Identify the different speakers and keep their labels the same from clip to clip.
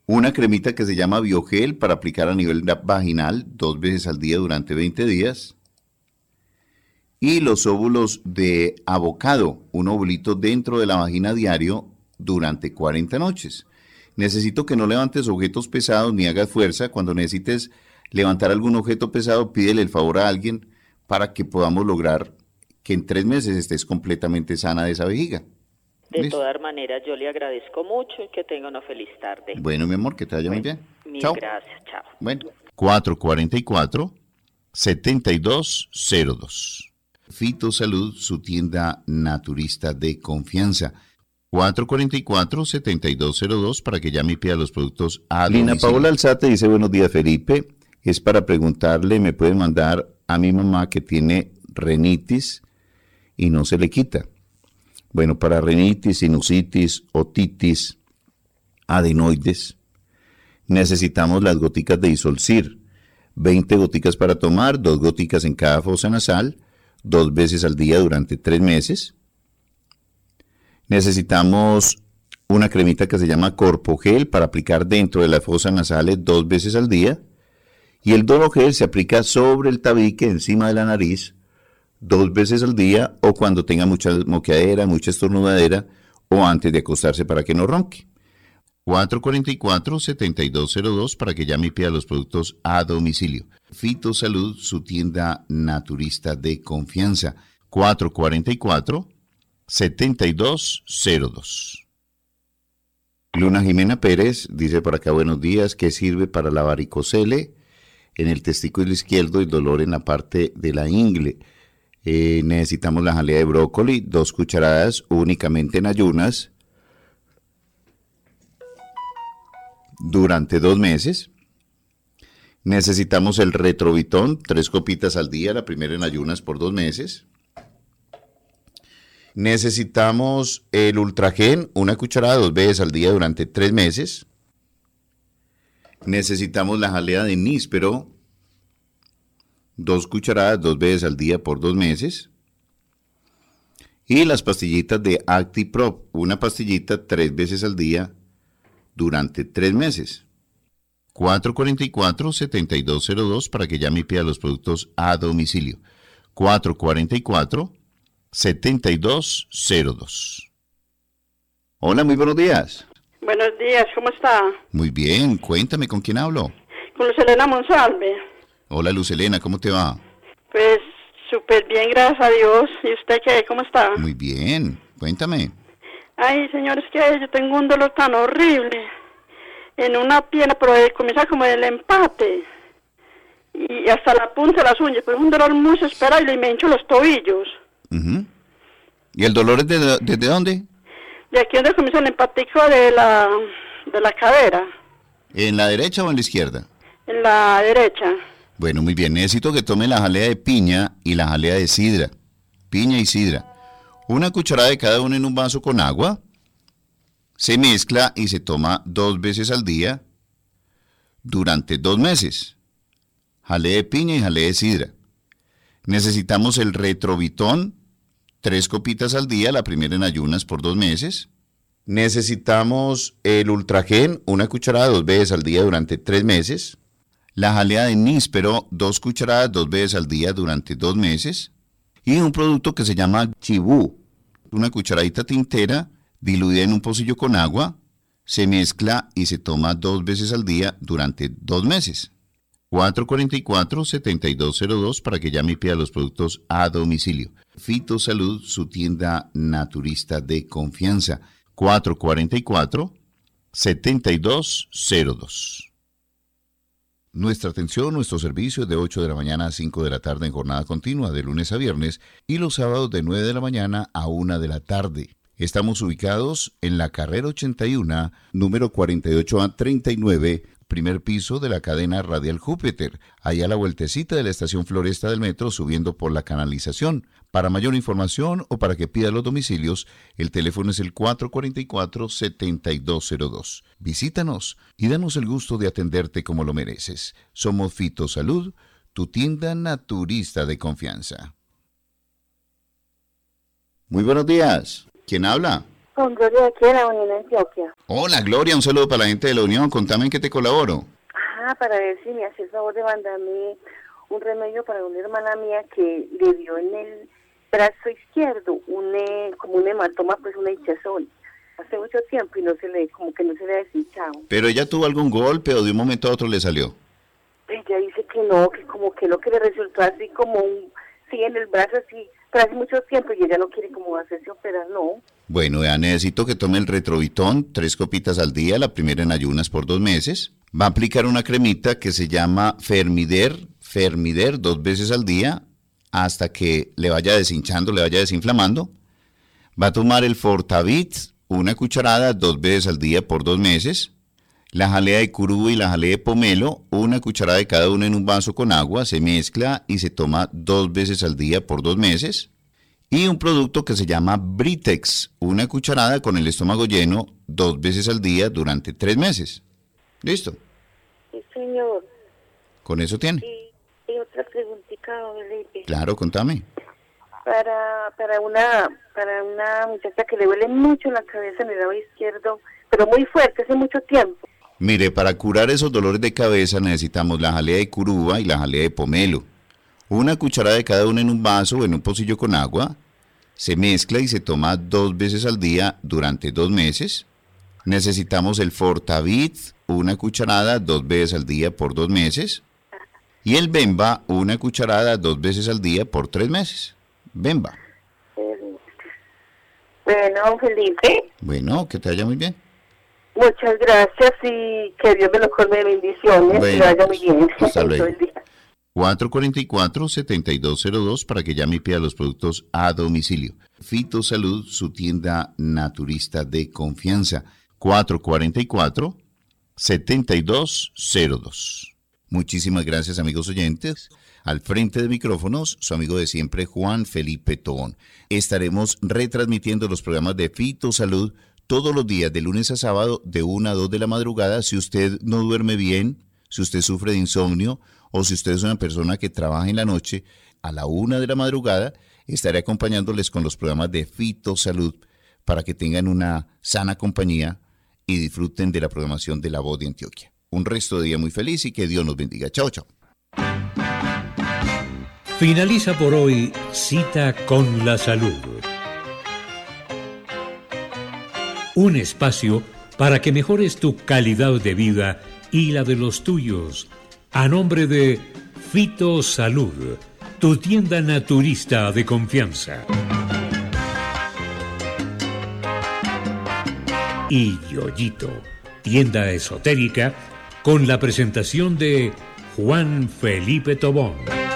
Speaker 1: una cremita que se llama Biogel para aplicar a nivel vaginal 2 veces al día durante 20 días. Y los óvulos de avocado, un ovulito dentro de la vagina diario durante 40 noches. Necesito que no levantes objetos pesados ni hagas fuerza. Cuando necesites levantar algún objeto pesado, pídele el favor a alguien para que podamos lograr que en 3 meses estés completamente sana de esa vejiga.
Speaker 2: De
Speaker 1: ¿Listo?
Speaker 2: todas maneras, yo le agradezco mucho y que tenga una feliz tarde.
Speaker 1: Bueno, mi amor, que te vaya muy bien.
Speaker 2: Mil
Speaker 1: Chao.
Speaker 2: gracias, chao.
Speaker 1: Bueno, 444-7202. Fitosalud, su tienda naturista de confianza. 444-7202 para que llame y pida los productos a Lina domicilio. Paola Alzate dice, buenos días, Felipe. Es para preguntarle, ¿me puede mandar a mi mamá que tiene rinitis y no se le quita? Bueno, para rinitis, sinusitis, otitis, adenoides, necesitamos las goticas de Isolcir. 20 goticas para tomar, 2 goticas en cada fosa nasal, 2 veces al día durante 3 meses. Necesitamos una cremita que se llama Corpogel para aplicar dentro de las fosas nasales 2 veces al día. Y el Dologel se aplica sobre el tabique, encima de la nariz, 2 veces al día o cuando tenga mucha moqueadera, mucha estornudadera o antes de acostarse para que no ronque. 444-7202 para que llame y pida los productos a domicilio. Fitosalud, su tienda naturista de confianza. 444-7202. Luna Jimena Pérez dice por acá, buenos días, ¿qué sirve para la varicocele en el testículo izquierdo y dolor en la parte de la ingle? Necesitamos la jalea de brócoli, 2 cucharadas únicamente en ayunas durante 2 meses. Necesitamos el Retrovitón, 3 copitas al día, la primera en ayunas por 2 meses. Necesitamos el Ultragen, 1 cucharada 2 veces al día durante 3 meses. Necesitamos la jalea de níspero, 2 cucharadas 2 veces al día por 2 meses. Y las pastillitas de ActiProp, 1 pastillita 3 veces al día durante 3 meses. 444-7202 para que llame y pida los productos a domicilio. 444-7202. Hola, muy buenos días.
Speaker 3: Buenos días, ¿cómo está?
Speaker 1: Muy bien, cuéntame, ¿con quién hablo?
Speaker 3: Con Lucelena Monsalve.
Speaker 1: Hola, Lucelena, ¿cómo te va?
Speaker 3: Pues súper bien, gracias a Dios. ¿Y usted qué? ¿Cómo está?
Speaker 1: Muy bien, cuéntame.
Speaker 3: Ay, señor, es que yo tengo un dolor tan horrible en una pierna, pero comienza como el empate y hasta la punta de las uñas, pero es un dolor muy desesperado y me hincho los tobillos.
Speaker 1: ¿Y el dolor es desde dónde?
Speaker 3: De aquí donde comienza el empatico de la cadera.
Speaker 1: ¿En la derecha o en la izquierda?
Speaker 3: En la derecha.
Speaker 1: Bueno, muy bien, necesito que tome la jalea de piña y la jalea de sidra. Piña y sidra. 1 cucharada de cada uno en un vaso con agua. Se mezcla y se toma 2 veces al día durante 2 meses. Jalea de piña y jalea de sidra. Necesitamos el Retrovitón, 3 copitas al día, la primera en ayunas por 2 meses. Necesitamos el Ultragen, 1 cucharada 2 veces al día durante 3 meses. La jalea de níspero, 2 cucharadas 2 veces al día durante 2 meses. Y un producto que se llama Chibú, 1 cucharadita tintera diluida en un pocillo con agua, se mezcla y se toma 2 veces al día durante 2 meses. 444-7202 para que llame y pida los productos a domicilio. Fitosalud, su tienda naturista de confianza. 444-7202. Nuestra atención, nuestro servicio es de 8 de la mañana a 5 de la tarde en jornada continua, de lunes a viernes, y los sábados de 9 de la mañana a 1 de la tarde. Estamos ubicados en la carrera 81, número 48A39, primer piso de la cadena Radial Júpiter, allá a la vueltecita de la estación Floresta del metro, subiendo por la canalización. Para mayor información o para que pida los domicilios, el teléfono es el 444-7202. Visítanos y danos el gusto de atenderte como lo mereces. Somos Fitosalud, tu tienda naturista de confianza. Muy buenos días. ¿Quién habla?
Speaker 3: Con Gloria de aquí de la Unión de Antioquia.
Speaker 1: Hola, Gloria, un saludo para la gente de la Unión. Contame en qué te colaboro.
Speaker 3: Para ver si me hace el favor de mandarme un remedio para una hermana mía que le dio en el brazo izquierdo como un hematoma, pues una hinchazón. Hace mucho tiempo y como que no se le ha deshinchado.
Speaker 1: ¿Pero ella tuvo algún golpe o de un momento a otro le salió?
Speaker 3: Ella dice que no, que como que lo que le resultó así como sí, en el brazo así, pero hace mucho tiempo y ella no quiere como hacerse operar, no.
Speaker 1: Bueno, ya necesito que tome el Retrovitón, 3 copitas al día, la primera en ayunas por 2 meses. Va a aplicar una cremita que se llama Fermider 2 veces al día hasta que le vaya deshinchando, le vaya desinflamando. Va a tomar el Fortavit, 1 cucharada 2 veces al día por 2 meses. La jalea de curú y la jalea de pomelo, 1 cucharada de cada una en un vaso con agua, se mezcla y se toma 2 veces al día por 2 meses. Y un producto que se llama Britex, 1 cucharada con el estómago lleno 2 veces al día durante 3 meses. ¿Listo?
Speaker 3: Sí, señor.
Speaker 1: ¿Con eso tiene?
Speaker 3: Y otra preguntita, Felipe.
Speaker 1: Claro, contame.
Speaker 3: Para una muchacha que le duele mucho la cabeza en el lado izquierdo, pero muy fuerte, hace mucho tiempo.
Speaker 1: Mire, para curar esos dolores de cabeza necesitamos la jalea de curúa y la jalea de pomelo. 1 cucharada de cada una en un vaso o en un pocillo con agua. Se mezcla y se toma 2 veces al día durante 2 meses. Necesitamos el Fortavit, 1 cucharada 2 veces al día por 2 meses. Y el Bemba, 1 cucharada 2 veces al día por 3 meses. Bemba.
Speaker 3: Bueno, Felipe.
Speaker 1: Bueno, que te vaya muy bien.
Speaker 3: Muchas gracias y que Dios me lo colme de bendiciones.
Speaker 1: Bueno,
Speaker 3: que vaya muy bien.
Speaker 1: hasta luego.
Speaker 3: Todo el día.
Speaker 1: 444-7202 para que llame y pida los productos a domicilio. Fitosalud, su tienda naturista de confianza. 444-7202. Muchísimas gracias, amigos oyentes. Al frente de micrófonos, su amigo de siempre, Juan Felipe Tobón. Estaremos retransmitiendo los programas de Fitosalud todos los días, de lunes a sábado, de 1 a 2 de la madrugada. Si usted no duerme bien, si usted sufre de insomnio, o si usted es una persona que trabaja en la noche, a la 1 de la madrugada estaré acompañándoles con los programas de Fitosalud para que tengan una sana compañía y disfruten de la programación de La Voz de Antioquia. Un resto de día muy feliz y que Dios nos bendiga. Chao, chao.
Speaker 4: Finaliza por hoy Cita con la Salud. Un espacio para que mejores tu calidad de vida y la de los tuyos. A nombre de Fitosalud, tu tienda naturista de confianza. Y Yoyito, tienda esotérica, con la presentación de Juan Felipe Tobón.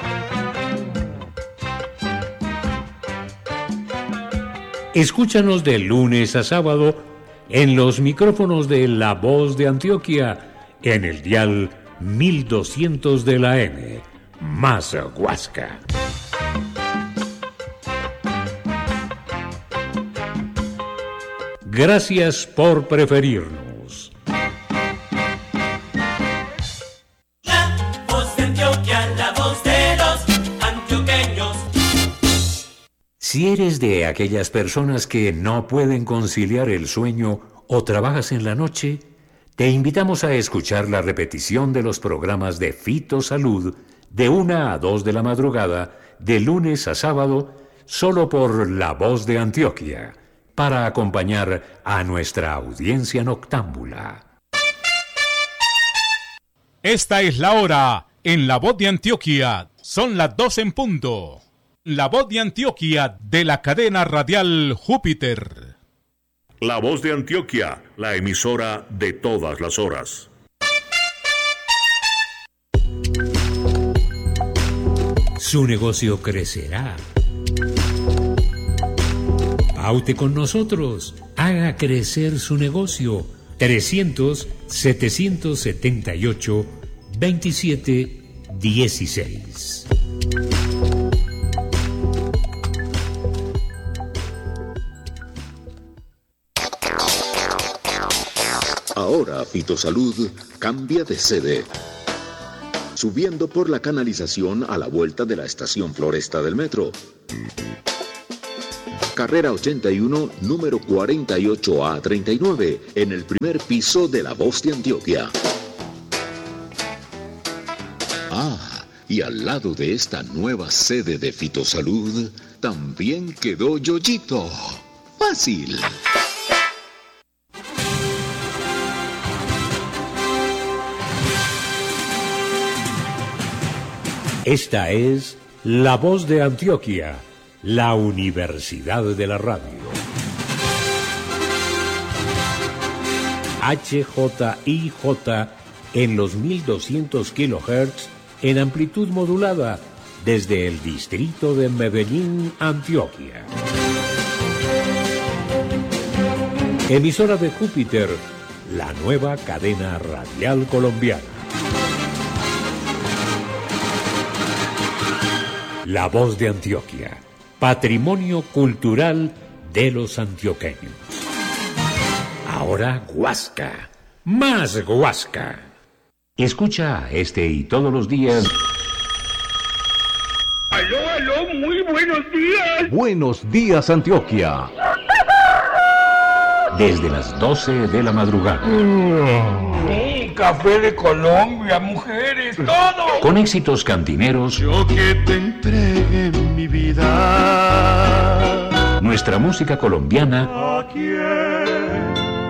Speaker 4: Escúchanos de lunes a sábado en los micrófonos de La Voz de Antioquia, en el dial 1200 de la M, más Huasca. Gracias por preferirnos.
Speaker 5: La Voz de Antioquia, la voz de los antioqueños.
Speaker 4: Si eres de aquellas personas que no pueden conciliar el sueño o trabajas en la noche, te invitamos a escuchar la repetición de los programas de Fitosalud de 1 a 2 de la madrugada, de lunes a sábado, solo por La Voz de Antioquia, para acompañar a nuestra audiencia noctámbula.
Speaker 6: Esta es la hora en La Voz de Antioquia. Son las 2 en punto. La Voz de Antioquia de la cadena radial Júpiter.
Speaker 7: La Voz de Antioquia, la emisora de todas las horas.
Speaker 4: Su negocio crecerá. Paute con nosotros. Haga crecer su negocio. 300-778-2716.
Speaker 8: Ahora Fitosalud cambia de sede. Subiendo por la canalización a la vuelta de la estación Floresta del metro. carrera 81, número 48A39, en el primer piso de La Voz de Antioquia. Ah, y al lado de esta nueva sede de Fitosalud, también quedó Yoyito. Fácil.
Speaker 4: Esta es La Voz de Antioquia, la Universidad de la Radio. HJIJ en los 1200 kHz en amplitud modulada desde el distrito de Medellín, Antioquia. Emisora de Júpiter, la nueva cadena radial colombiana. La Voz de Antioquia, patrimonio cultural de los antioqueños. Ahora Guasca, más Guasca. Escucha este y todos los días.
Speaker 9: Aló, muy buenos días.
Speaker 10: Buenos días, Antioquia.
Speaker 4: Desde las 12 de la madrugada.
Speaker 9: Café de Colombia, mujeres, todo.
Speaker 4: Con éxitos cantineros.
Speaker 9: Yo que te entregué mi vida.
Speaker 4: Nuestra música colombiana.
Speaker 9: ¿A quién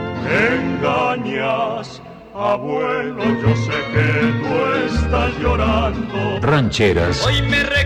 Speaker 9: engañas? Abuelo, yo sé que tú estás llorando.
Speaker 4: Rancheras.
Speaker 9: Hoy me